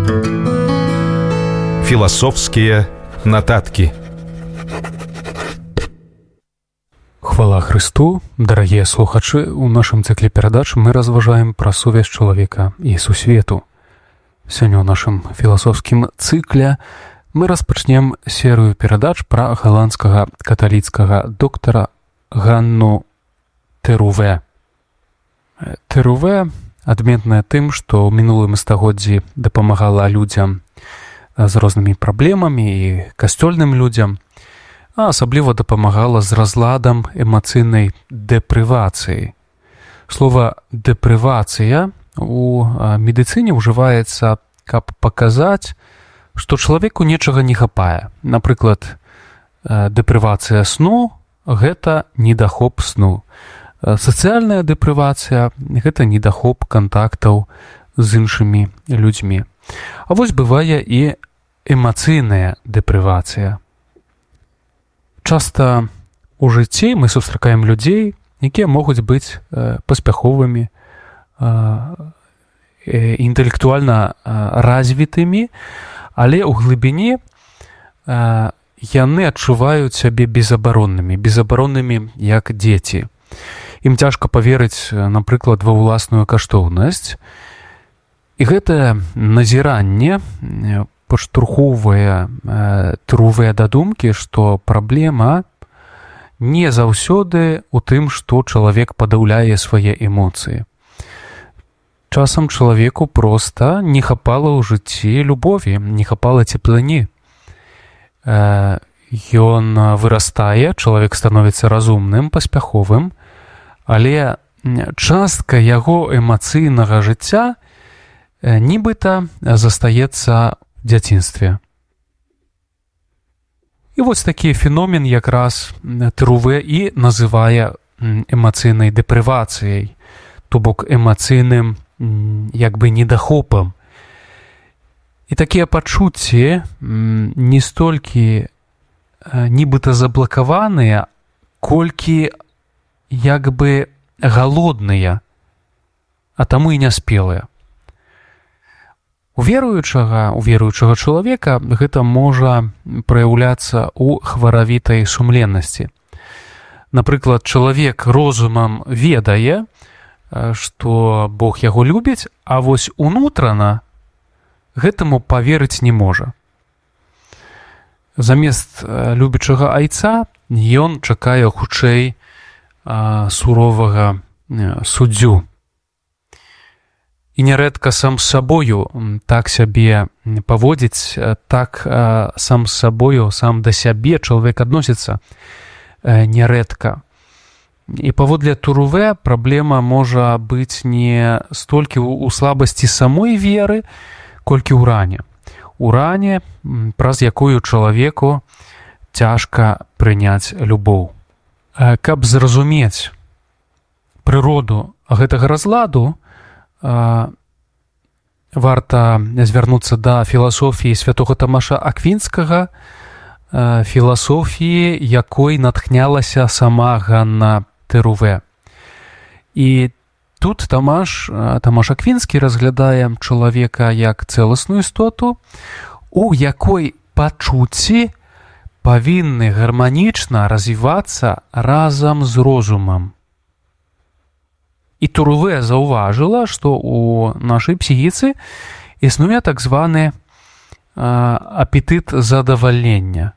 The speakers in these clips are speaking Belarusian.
Філасофскія нататкі. Хвала Христу, дарагія слухачы, у нашым цыкле перадач мы разважаем пра сувязь чалавека і сусвету. Сёння ў нашым філасофскім цыкле мы распачнем серыю перадач пра галандскага каталіцкага доктара Ганну Теруве. Теруве адметная тым, што ў мінулым стагоддзі дапамагала людзям з рознымі праблемамі і касцёльным людзям, а асабліва дапамагала з разладам эмацыйнай дэпрывацыі. Слова «дэпрывацыя» у медыцыне ўжываецца, каб паказаць, што чалавеку нечага не хапае. Напрыклад, дэпрывацыя сну – гэта недахоп сну. Сацыяльная дэпрывацыя – гэта недахоп кантактаў з іншымі людзьмі. А вось бывае і эмацыйная дэпрывацыя. Часта ў жыцці мы сустракаем людзей, якія могуць быць паспяховымі, інтэлектуальна развітымі, але ў глыбіні яны адчуваюць сябе безабароннымі як дзеці. Ім цяжка паверыць, напрыклад, ва ўласную каштоўнасць. І гэтае назіранне падштурхоўвае Теруве да думкі, што праблема не заўсёды ў тым, што чалавек падаўляе свае эмоцыі. Часам чалавеку проста не хапала ў жыцці любові, не хапала цеплыні. Ён вырастае, чалавек становіцца разумным, паспяховым, але частка яго эмацыйнага жыцця нібыта застаецца в дзяцінстве. І вось такі феномен якраз Теруве і называе эмацыйнай дэпрывацыяй, то бок эмацыйным як бы недахопам. І такія пачуцці не столькі нібыта заблакаваныя, колькі як бы галодныя, а таму і няспелыя. У веруючага чалавека гэта можа праяўляцца ў хваравітай сумленнасці. Напрыклад, чалавек розумам ведае, што Бог яго любіць, а вось унутрана гэтаму паверыць не можа. Замест любячага айца ён чакае хутчэй суровага суддзю. І нярэдка сам з сабою так сябе паводзіць, так сам з сабою, сам да сябе чалавек адносіцца нярэдка. І паводле Теруве праблема можа быць не столькі ў слабасці самой веры, колькі ў ране. У ране, праз якую чалавеку цяжка прыняць любоў. Каб зразумець прыроду гэтага разладу, варта звярнуцца да філасофіі святога Тамаша Аквінскага, філасофіі, якой натхнялася сама Ганна Теруве. І тут Тамаш Аквінскі разглядае чалавека як цэласную істоту, у якой пачуцці павінны гарманічна развівацца разам з розумам. І Теруве заўважыла, што ў нашай псіхіцы існуе так званы апетыт задавальнення.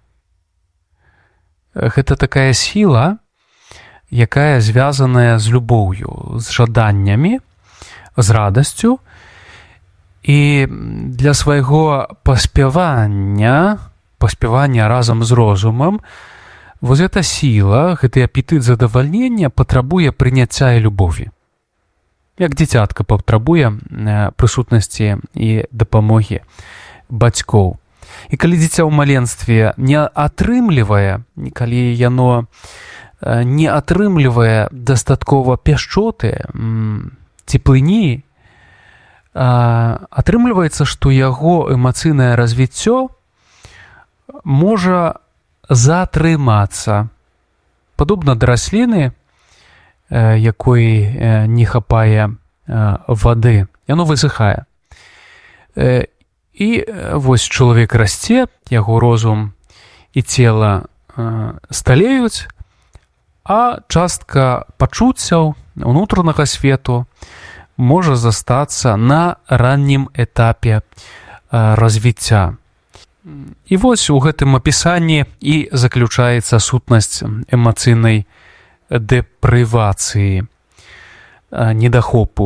Гэта такая сіла, якая звязаная з любоўю, з жаданнямі, з радасцю. І для свайго паспявання разам з розумам, вось эта сіла, гэты апетыт задавальнення патрабуе прыняцця і любові. Як дзіцятка патрабуе прысутнасці і дапамогі бацькоў. І калі дзіця ў маленстве не атрымлівае, калі яно не атрымлівае дастаткова пяшчоты, цеплыні, атрымліваецца, што яго эмацыйнае развіццё можа затрымацца. Падобна да расліны, якой не хапае вады, яно высыхае. І вось чалавек расце, яго розум і цела сталеюць, а частка пачуццяў унутранага свету можа застацца на раннім этапе развіцця. І вось у гэтым апісанні і заключаецца сутнасць эмацыйнай дэпрывацыі, недахопу.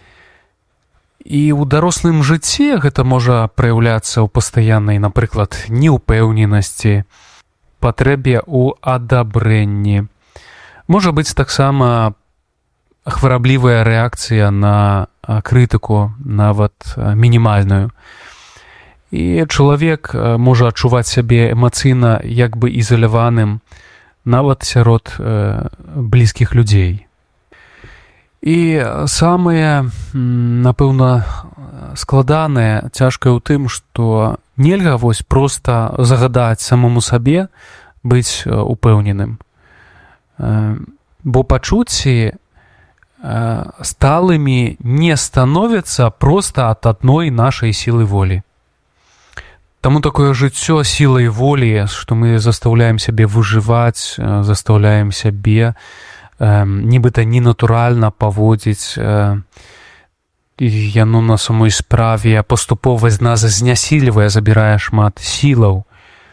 І ў дарослым жыцці гэта можа праяўляцца ў пастаяннай, напрыклад, неўпэўненасці, патрэбе ў адабрэнні. Можа быць таксама хвараблівая рэакцыя на крытыку, нават мінімальную. І чалавек можа адчуваць сябе эмацыйна як бы ізаляваным нават сярод блізкіх людзей. І самае, напэўна, складанае, цяжкае ў тым, што нельга вось проста загадаць самому сабе быць упэўненым. Бо пачуцці сталымі не становяцца проста ад адной нашай сілы волі. Таму такое жыццё сілай волі, што мы заставляем сябе выжываць, заставляем сябе нібыта ненатуральна паводзіць, яно на самой справе паступова з нас знясільвае, забірае шмат сілаў.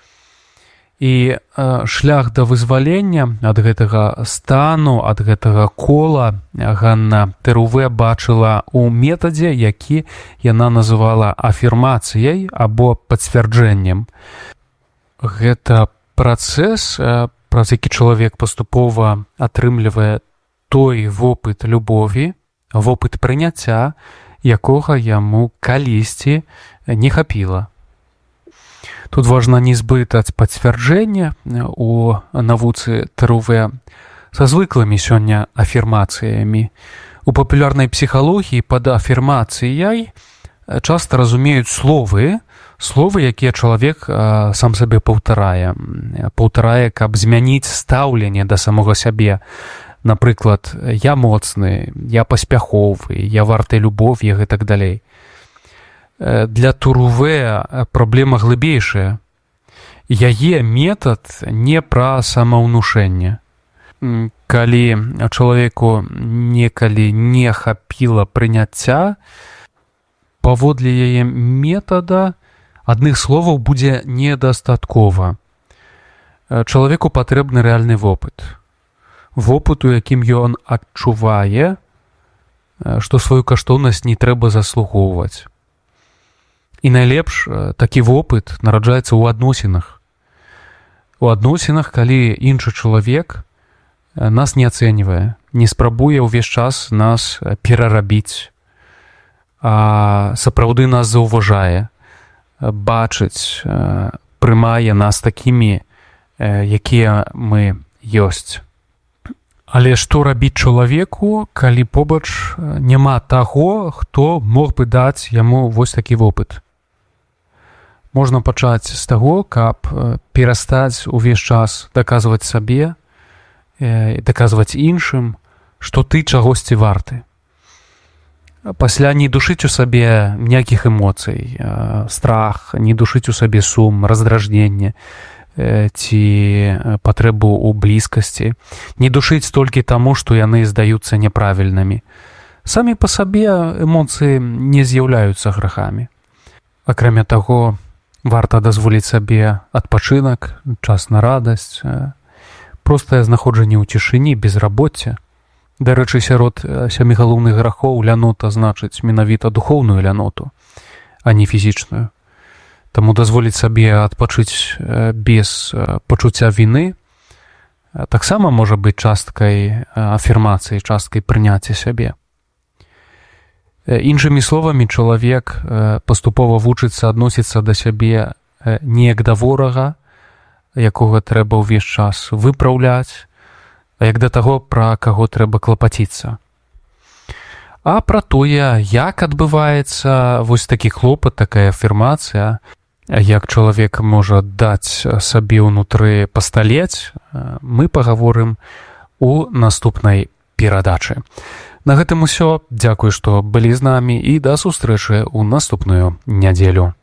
І шлях да вызвалення ад гэтага стану, ад гэтага кола Ганна Тэруве бачыла ў метадзе, які яна называла афірмацыяй або пацвярджэннем. Гэта працэс, праз які чалавек паступова атрымлівае той вопыт любові, вопыт прыняцця, якога яму калісьці не хапіла. Тут важна не збытаць пацвярджэння у навуцы Тэруве са звыклымі сёння афірмацыямі. У папулярнай псіхалогіі пад афірмацыяй часта разумеюць словы, якія чалавек сам сабе паўтарае, каб змяніць стаўленне да самога сябе. Напрыклад, я моцны, я паспяховы, я варты любові і так далей. Для Тэруве праблема глыбейшая. Яе метад не пра самаўнушэнне. Калі чалавеку некалі не хапіла прыняцця, паводле яе метада адных словаў будзе недастаткова. Чалавеку патрэбны рэальны вопыт. Вопыт, у якім ён адчувае, што сваю каштоўнасць не трэба заслугоўваць. І найлепш такі вопыт нараджаецца ў адносінах. У адносінах, калі іншы чалавек нас не ацэньвае, не спрабуе ўвесь час нас перарабіць, а сапраўды нас заўважае, бачыць, прымае нас такімі, якія мы ёсць. Але што рабіць чалавеку, калі побач няма таго, хто мог бы даць яму вось такі вопыт? Можна пачаць з таго, каб перастаць увесь час даказваць сабе і даказваць іншым, што ты чагосьці варты. Пасля не душыць у сабе ніякіх эмоцый, страх, не душыць у сабе сум, раздражненне ці патрэбу ў блізкасці, не душыць толькі таму, што яны здаюцца няправільнымі. Самі па сабе эмоцыі не з'яўляюцца грахамі. Акрамя таго, варта дазволіць сабе адпачынак, час на радасць, простае знаходжанне ў цішыні, безрабоцце. Дарэчы, сярод 7 галоўных грахоў лянота значыць менавіта духоўную ляноту, а не фізічную. Таму дазволіць сабе адпачыць без пачуцця віны таксама можа быць часткай афірмацыі, часткай прыняцця сябе. Іншымі словамі, чалавек паступова вучыцца адносіцца да сябе не як да ворага, якога трэба ўвесь час выпраўляць, а як да таго, пра каго трэба клапаціцца. А пра тое, як адбываецца вось такі клопат, такая афірмацыя, як чалавек можа даць сабе ўнутры пасталець, мы пагаворым у наступнай перадачы. На гэтым усё. Дзякуй, што былі з намі, і да сустрэчы ў наступную нядзелю.